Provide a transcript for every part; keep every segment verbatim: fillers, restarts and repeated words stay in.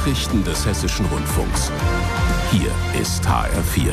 Nachrichten des Hessischen Rundfunks. Hier ist H R vier.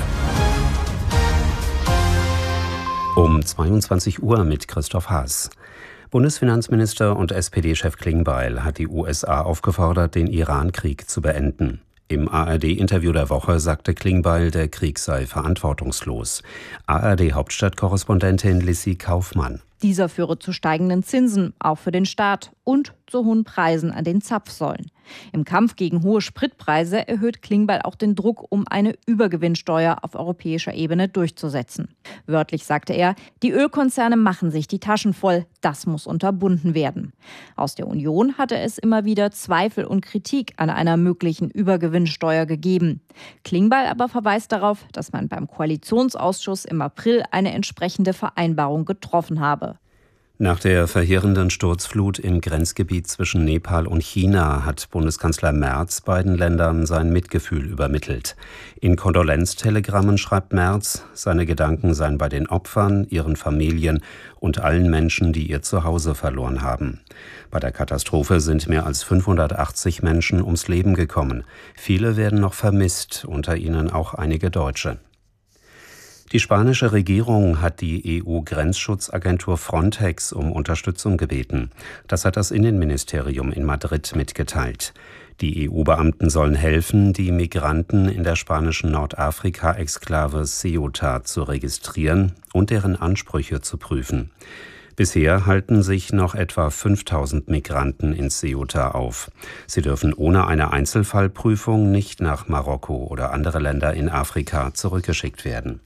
Um zweiundzwanzig Uhr mit Christoph Haas. Bundesfinanzminister und S P D-Chef Klingbeil hat die U S A aufgefordert, den Iran-Krieg zu beenden. Im A R D-Interview der Woche sagte Klingbeil, der Krieg sei verantwortungslos. A R D-Hauptstadtkorrespondentin Lissy Kaufmann. Dieser führe zu steigenden Zinsen, auch für den Staat, und zu hohen Preisen an den Zapfsäulen. Im Kampf gegen hohe Spritpreise erhöht Klingbeil auch den Druck, um eine Übergewinnsteuer auf europäischer Ebene durchzusetzen. Wörtlich sagte er, die Ölkonzerne machen sich die Taschen voll, das muss unterbunden werden. Aus der Union hatte es immer wieder Zweifel und Kritik an einer möglichen Übergewinnsteuer gegeben. Klingbeil aber verweist darauf, dass man beim Koalitionsausschuss im April eine entsprechende Vereinbarung getroffen habe. Nach der verheerenden Sturzflut im Grenzgebiet zwischen Nepal und China hat Bundeskanzler Merz beiden Ländern sein Mitgefühl übermittelt. In Kondolenztelegrammen schreibt Merz, seine Gedanken seien bei den Opfern, ihren Familien und allen Menschen, die ihr Zuhause verloren haben. Bei der Katastrophe sind mehr als fünfhundertachtzig Menschen ums Leben gekommen. Viele werden noch vermisst, unter ihnen auch einige Deutsche. Die spanische Regierung hat die E U-Grenzschutzagentur Frontex um Unterstützung gebeten. Das hat das Innenministerium in Madrid mitgeteilt. Die E U-Beamten sollen helfen, die Migranten in der spanischen Nordafrika-Exklave Ceuta zu registrieren und deren Ansprüche zu prüfen. Bisher halten sich noch etwa fünftausend Migranten in Ceuta auf. Sie dürfen ohne eine Einzelfallprüfung nicht nach Marokko oder andere Länder in Afrika zurückgeschickt werden.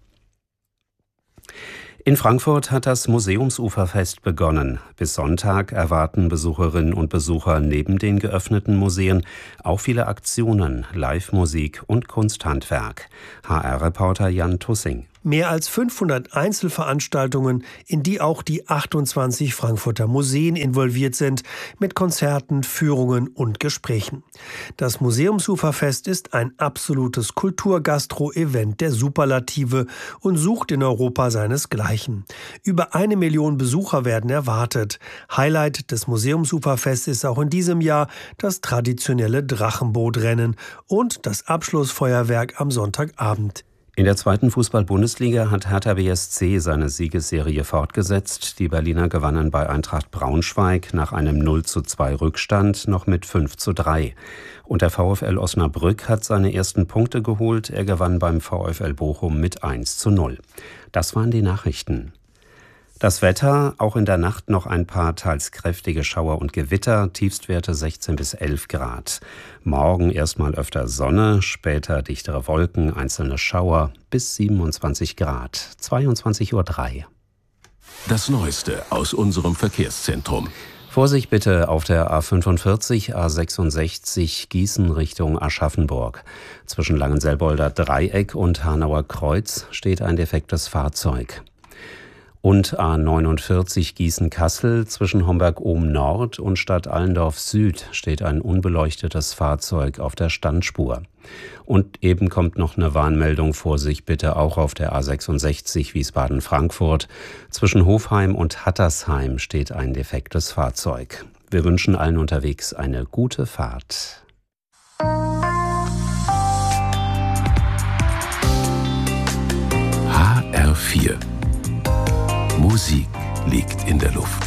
In Frankfurt hat das Museumsuferfest begonnen. Bis Sonntag erwarten Besucherinnen und Besucher neben den geöffneten Museen auch viele Aktionen, Live-Musik und Kunsthandwerk. H R-Reporter Jan Tussing. Mehr als fünfhundert Einzelveranstaltungen, in die auch die achtundzwanzig Frankfurter Museen involviert sind, mit Konzerten, Führungen und Gesprächen. Das Museumsuferfest ist ein absolutes Kulturgastro-Event der Superlative und sucht in Europa seinesgleichen. Über eine Million Besucher werden erwartet. Highlight des Museumsuferfests ist auch in diesem Jahr das traditionelle Drachenbootrennen und das Abschlussfeuerwerk am Sonntagabend. In der zweiten Fußball-Bundesliga hat Hertha B S C seine Siegesserie fortgesetzt. Die Berliner gewannen bei Eintracht Braunschweig nach einem null zu zwei Rückstand noch mit fünf zu drei. Und der VfL Osnabrück hat seine ersten Punkte geholt. Er gewann beim VfL Bochum mit eins zu null. Das waren die Nachrichten. Das Wetter, auch in der Nacht noch ein paar teils kräftige Schauer und Gewitter, Tiefstwerte sechzehn bis elf Grad. Morgen erstmal öfter Sonne, später dichtere Wolken, einzelne Schauer bis siebenundzwanzig Grad, zweiundzwanzig Uhr drei. Das Neueste aus unserem Verkehrszentrum. Vorsicht bitte auf der A fünfundvierzig, A sechsundsechzig Gießen Richtung Aschaffenburg. Zwischen Langenselbolder Dreieck und Hanauer Kreuz steht ein defektes Fahrzeug. Und A neunundvierzig Gießen-Kassel zwischen Homberg-Ohm Nord und Stadt Allendorf Süd steht ein unbeleuchtetes Fahrzeug auf der Standspur. Und eben kommt noch eine Warnmeldung, Vorsicht bitte auch auf der A sechsundsechzig Wiesbaden-Frankfurt. Zwischen Hofheim und Hattersheim steht ein defektes Fahrzeug. Wir wünschen allen unterwegs eine gute Fahrt. H R vier. Musik liegt in der Luft.